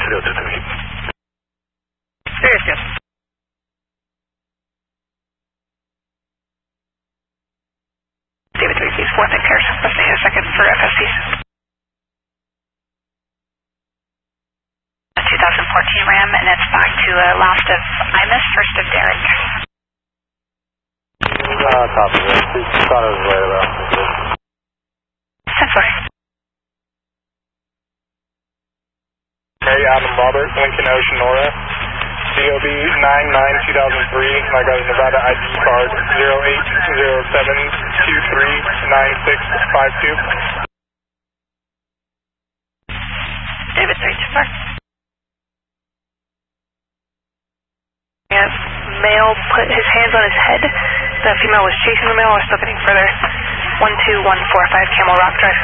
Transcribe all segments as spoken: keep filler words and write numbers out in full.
zero two three. Serious, yes. David three C's fourth and pairs. Let's say a second for F S Cs. twenty fourteen Ram, and it's back to uh, last of Imus, first of Derek. Uh, copy that. Thought it was right around. ten four. Hey, Adam Robert, Lincoln Ocean Nora. D O B nine nine two thousand three. I got a Nevada I D card zero eight zero seven two three nine six five two. David three two four. Yes, male put his hands on his head. The female was chasing the male or still getting further. one two one four five Camel Rock Drive.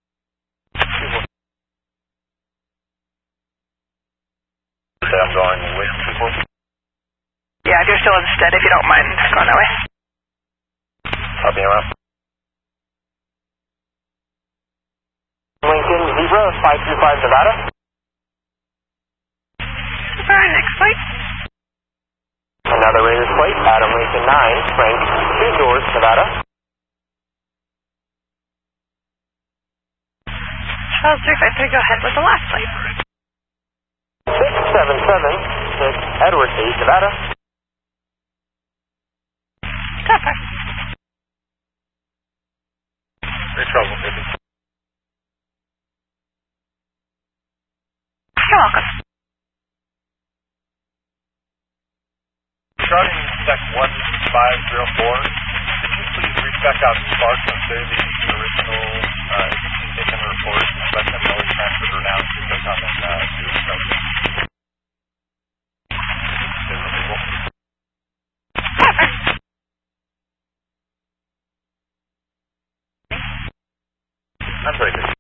I'm going with people. Yeah, if you're still instead, if you don't mind, just going that way. Copy around. Lincoln Zebra five two five Nevada. Alright, next flight. Another Raiders flight, Adam Lincoln nine, Frank, two doors, Nevada. Charles three five three, go ahead with the last flight. six seven seven six, Edward eight, Nevada. Copy. No trouble, baby. You're welcome. Starting Sec one five zero four, could you please reach back out to Spark and say the original uh, taken report and let them know it's transferred or now to the comment uh, to the subject? That's very good.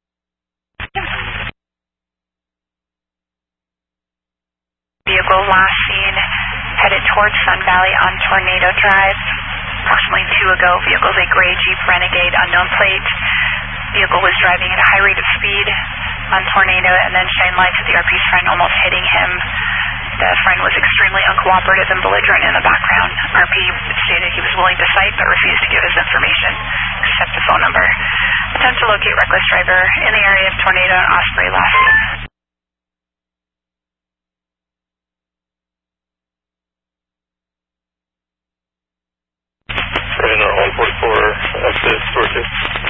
Vehicle last seen headed towards Sun Valley on Tornado Drive. Approximately two ago, vehicle is a gray Jeep Renegade, unknown plate. Vehicle was driving at a high rate of speed on Tornado and then shined lights at the R P's friend, almost hitting him. The friend was extremely uncooperative and belligerent in the background. R P stated he was willing to cite but refused to give his information, except the phone number. Attempt to locate reckless driver in the area of Tornado and Osprey last seen. one forty-four, exit Torches.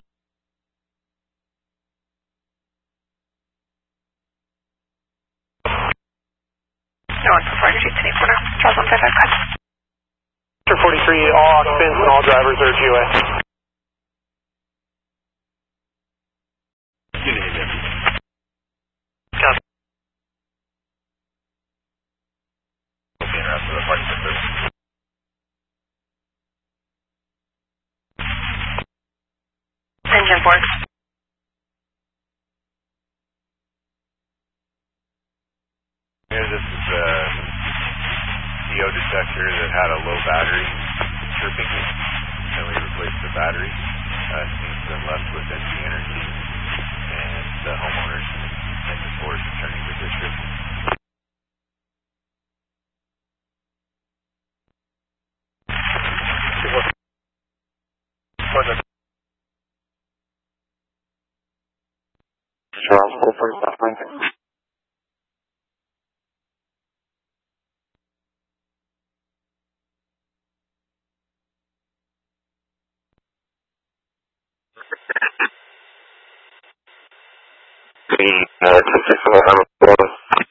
No one before energy to Nate Porter. Charles one five five five. Sector forty-three, all occupants and all drivers are G O A. You name it. Copy. Okay, after the flight service. Engine works. Yeah, this is a C O detector that had a low battery tripping it, and we replaced the battery. Uh, seems to have left with empty energy, and the homeowners make the force returning to the district. Responsible for suffering. The uh, two six one